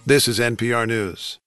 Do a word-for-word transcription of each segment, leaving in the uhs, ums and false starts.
This is N P R News.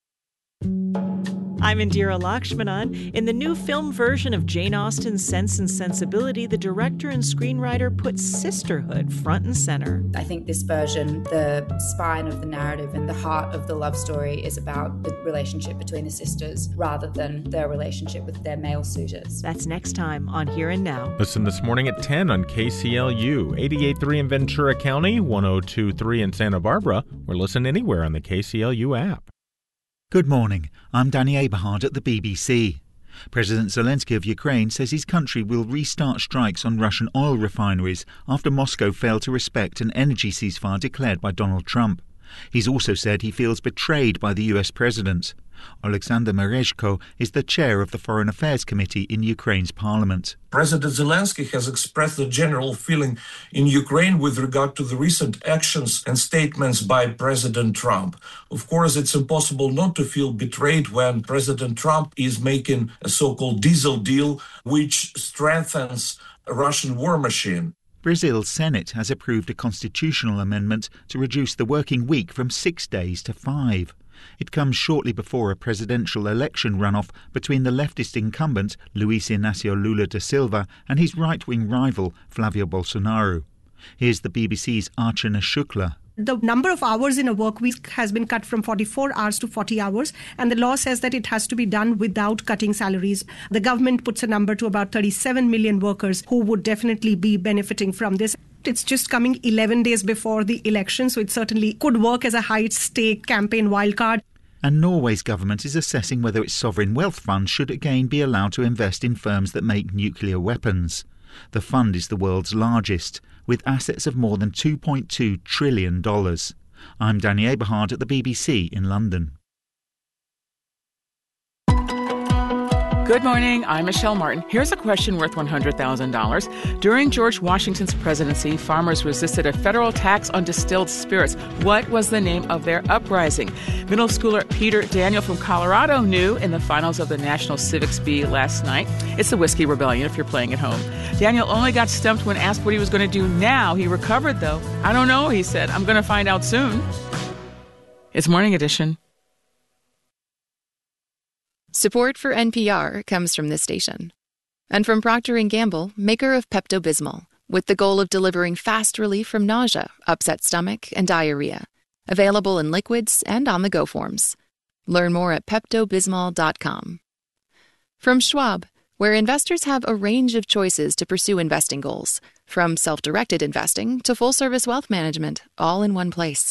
I'm Indira Lakshmanan. In the new film version of Jane Austen's Sense and Sensibility, the director and screenwriter put sisterhood front and center. I think this version, the spine of the narrative and the heart of the love story is about the relationship between the sisters rather than their relationship with their male suitors. That's next time on Here and Now. Listen this morning at ten on K C L U, eighty-eight point three in Ventura County, one oh two point three in Santa Barbara, or listen anywhere on the K C L U app. Good morning. I'm Danny Aberhard at the B B C. President Zelensky of Ukraine says his country will restart strikes on Russian oil refineries after Moscow failed to respect an energy ceasefire declared by Donald Trump. He's also said he feels betrayed by the U S president. Alexander Merezhko is the chair of the Foreign Affairs Committee in Ukraine's parliament. President Zelensky has expressed the general feeling in Ukraine with regard to the recent actions and statements by President Trump. Of course, it's impossible not to feel betrayed when President Trump is making a so-called diesel deal, which strengthens a Russian war machine. Brazil's Senate has approved a constitutional amendment to reduce the working week from six days to five. It comes shortly before a presidential election runoff between the leftist incumbent Luiz Inácio Lula da Silva and his right-wing rival Flávio Bolsonaro. Here's the B B C's Archana Shukla. The number of hours in a work week has been cut from forty-four hours to forty hours, and the law says that it has to be done without cutting salaries. The government puts a number to about thirty-seven million workers who would definitely be benefiting from this. It's just coming eleven days before the election, so it certainly could work as a high-stake campaign wildcard. And Norway's government is assessing whether its sovereign wealth fund should again be allowed to invest in firms that make nuclear weapons. The fund is the world's largest, with assets of more than two point two trillion dollars. I'm Danny Aberhard at the B B C in London. Good morning, I'm Michelle Martin. Here's a question worth one hundred thousand dollars. During George Washington's presidency, farmers resisted a federal tax on distilled spirits. What was the name of their uprising? Middle schooler Peter Daniel from Colorado knew in the finals of the National Civics Bee last night. It's the Whiskey Rebellion if you're playing at home. Daniel only got stumped when asked what he was going to do now. He recovered, though. I don't know, he said. I'm going to find out soon. It's Morning Edition. Support for N P R comes from this station. And from Procter and Gamble, maker of Pepto-Bismol, with the goal of delivering fast relief from nausea, upset stomach, and diarrhea. Available in liquids and on-the-go forms. Learn more at Pepto Bismol dot com. From Schwab, where investors have a range of choices to pursue investing goals, from self-directed investing to full-service wealth management, all in one place.